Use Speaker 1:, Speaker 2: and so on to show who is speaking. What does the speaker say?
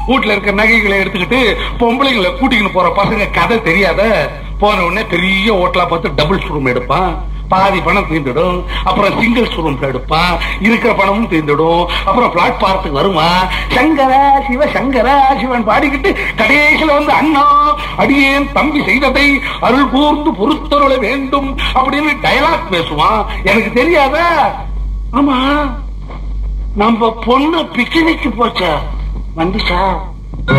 Speaker 1: வீட்டுல இருக்கிற நகைகளை எடுத்துக்கிட்டு பொம்பளைங்களை கூட்டிக்கிட்டு போற பசங்க கதை தெரியாத. போன உடனே பெரிய ஹோட்டலா பார்த்து டபுள் ரூம் எடுப்பான், பாதி பணம் தீர்ந்துடும். அப்புறம் சிங்கிள் ரூம் எடுப்பான், இருக்கிற பணமும் தீர்ந்துடும். அப்புறம் பிளாட்பாரத்துக்கு வருவான், சங்கரா சிவ சங்கரா சிவன் பாடிக்கிட்டு கடைசியில வந்து அண்ணா அடியேன் தம்பி செய்ததை அருள் கூர்ந்து பொறுத்தருள வேண்டும் அப்படின்னு டயலாக் பேசுவான். எனக்கு தெரியாத. ஆமா, நம்ம பொண்ணு பிக்னிக்கு போச்சா வந்துச்சா?